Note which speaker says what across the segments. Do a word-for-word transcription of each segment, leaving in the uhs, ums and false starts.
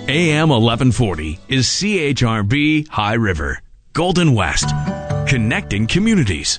Speaker 1: A M eleven forty is C H R B High River, Golden West, connecting communities.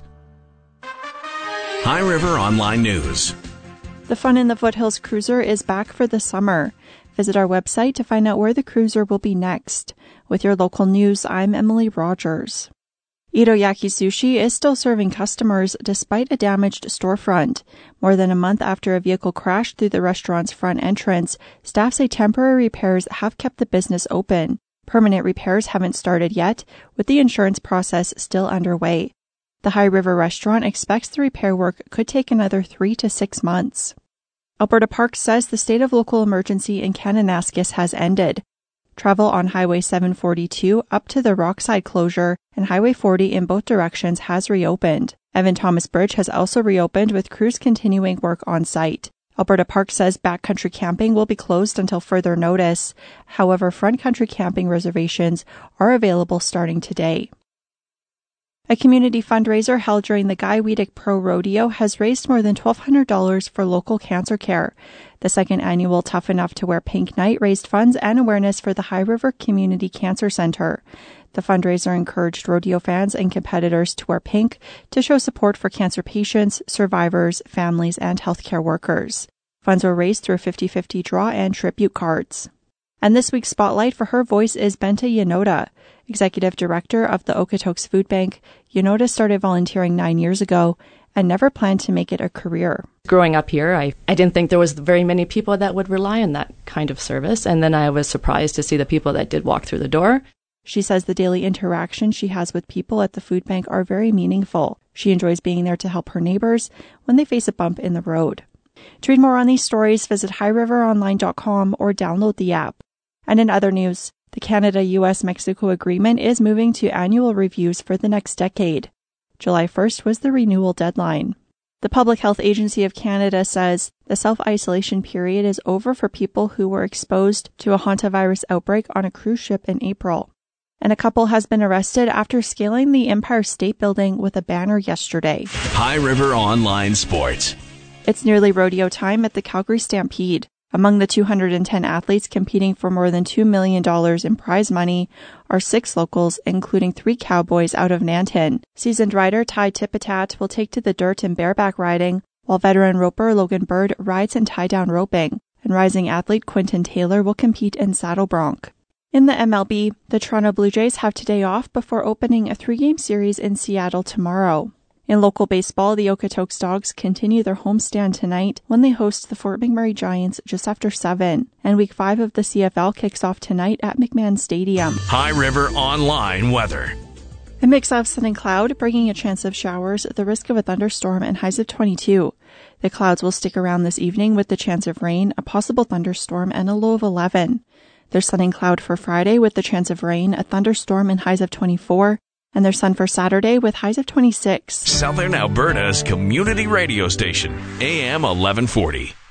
Speaker 1: High River Online News.
Speaker 2: The Fun in the Foothills cruiser is back for the summer. Visit our website to find out where the cruiser will be next. With your local news, I'm Emily Rogers. Itoyaki Sushi is still serving customers despite a damaged storefront. More than a month after a vehicle crashed through the restaurant's front entrance, staff say temporary repairs have kept the business open. Permanent repairs haven't started yet, with the insurance process still underway. The High River restaurant expects the repair work could take another three to six months. Alberta Parks says the state of local emergency in Kananaskis has ended. Travel on Highway seven forty-two up to the Rockside closure and Highway forty in both directions has reopened. Evan Thomas Bridge has also reopened with crews continuing work on site. Alberta Parks says backcountry camping will be closed until further notice. However, front country camping reservations are available starting today. A community fundraiser held during the Guy Weedick Pro Rodeo has raised more than twelve hundred dollars for local cancer care. The second annual Tough Enough to Wear Pink Night raised funds and awareness for the High River Community Cancer Center. The fundraiser encouraged rodeo fans and competitors to wear pink to show support for cancer patients, survivors, families, and healthcare workers. Funds were raised through a fifty-fifty draw and tribute cards. And this week's spotlight for her voice is Benta Yanoda, Executive Director of the Okotoks Food Bank. Yanoda started volunteering nine years ago and never planned to make it a career.
Speaker 3: Growing up here, I, I didn't think there was very many people that would rely on that kind of service, and then I was surprised to see the people that did walk through the door.
Speaker 2: She says the daily interactions she has with people at the food bank are very meaningful. She enjoys being there to help her neighbors when they face a bump in the road. To read more on these stories, visit high river online dot com or download the app. And in other news, the Canada-U S Mexico agreement is moving to annual reviews for the next decade. July first was the renewal deadline. The Public Health Agency of Canada says the self-isolation period is over for people who were exposed to a hantavirus outbreak on a cruise ship in April. And a couple has been arrested after scaling the Empire State Building with a banner yesterday.
Speaker 1: High River Online Sports.
Speaker 2: It's nearly rodeo time at the Calgary Stampede. Among the two hundred ten athletes competing for more than two million dollars in prize money are six locals, including three cowboys out of Nanton. Seasoned rider Ty Tipitat will take to the dirt in bareback riding, while veteran roper Logan Bird rides in tie-down roping, and rising athlete Quinton Taylor will compete in saddle bronc. In the M L B, the Toronto Blue Jays have today off before opening a three-game series in Seattle tomorrow. In local baseball, the Okotoks Dogs continue their homestand tonight when they host the Fort McMurray Giants just after seven. And Week five of the C F L kicks off tonight at McMahon Stadium.
Speaker 1: High River Online Weather.
Speaker 2: A mix of sun and cloud, bringing a chance of showers, the risk of a thunderstorm, and highs of twenty-two. The clouds will stick around this evening with the chance of rain, a possible thunderstorm, and a low of eleven. There's sun and cloud for Friday with the chance of rain, a thunderstorm, and highs of twenty-four. And there's sun for Saturday with highs of twenty-six.
Speaker 1: Southern Alberta's community radio station, A M eleven forty.